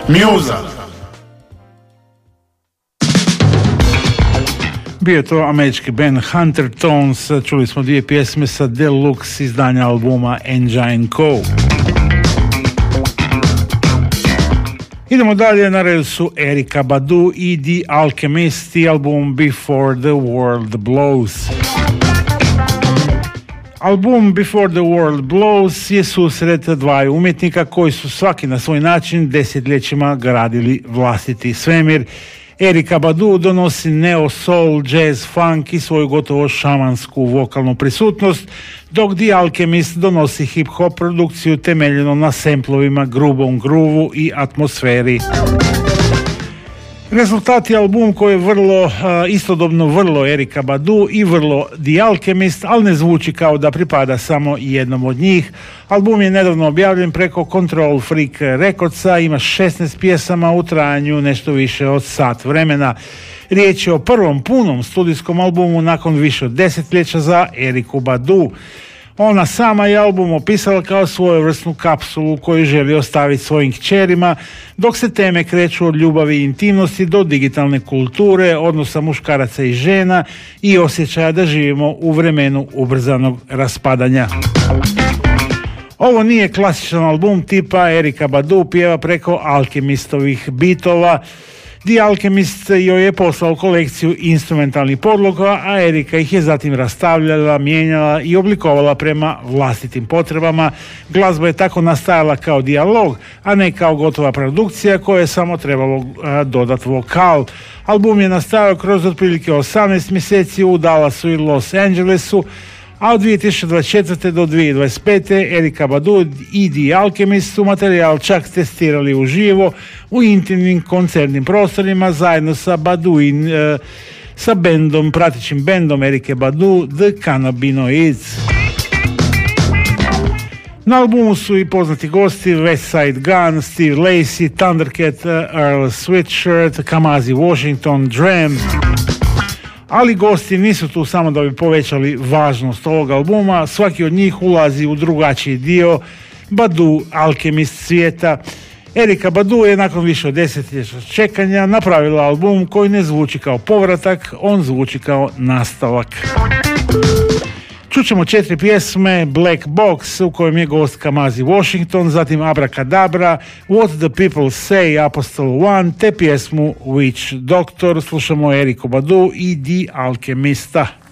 Muza. Bio je to američki band Hunter Tones, čuli smo dvije pjesme sa deluxe izdanja albuma Engine Co. Idemo dalje, na redu su Erykah Badu i The Alchemist i album Before the World Blows. Album Before the World Blows je susret dvaju umjetnika koji su svaki na svoj način desetljećima gradili vlastiti svemir. Erykah Badu donosi neo, soul, jazz, funk i svoju gotovo šamansku vokalnu prisutnost, dok The Alchemist donosi hip-hop produkciju temeljenu na semplovima, grubom groovu i atmosferi. Rezultat je album koji je istodobno vrlo Erykah Badu i vrlo The Alchemist, ali ne zvuči kao da pripada samo jednom od njih. Album je nedavno objavljen preko Control Freak Recordsa, ima 16 pjesama u trajanju nešto više od sat vremena. Riječ je o prvom punom studijskom albumu nakon više od desetljeća za Erykah Badu. Ona sama je album opisala kao svojevrsnu kapsulu koju želi ostaviti svojim kćerima, dok se teme kreću od ljubavi i intimnosti do digitalne kulture, odnosa muškaraca i žena i osjećaja da živimo u vremenu ubrzanog raspadanja. Ovo nije klasičan album tipa Erykah Badu pjeva preko Alchemistovih bitova. The Alchemist joj je poslao kolekciju instrumentalnih podloga, a Erykah ih je zatim rastavljala, mijenjala i oblikovala prema vlastitim potrebama. Glazba je tako nastajala kao dijalog, a ne kao gotova produkcija koja je samo trebalo dodati vokal. Album je nastajao kroz otprilike 18 mjeseci u Dallasu i Los Angelesu, a od 2024. do 2025. Erykah Badu i The Alchemist su materijal čak testirali uživo u intimnim koncertnim prostorima zajedno sa sa bendom, pratećim bendom Erykah Badu, The Cannabinoids. Na albumu su i poznati gosti Westside Gun, Steve Lacy, Thundercat, Earl Sweatshirt, Kamasi Washington, Dram. Ali gosti nisu tu samo da bi povećali važnost ovog albuma, svaki od njih ulazi u drugačiji dio Badu Alchemist svijeta. Erykah Badu je nakon više od desetljeća čekanja napravila album koji ne zvuči kao povratak, on zvuči kao nastavak. Čućemo 4 pjesme, Black Box u kojem je gost Kamasi Washington, zatim Abracadabra, What the People Say, Apostle One, te pjesmu Witch Doctor. Slušamo Erykah Badu i The Alchemista.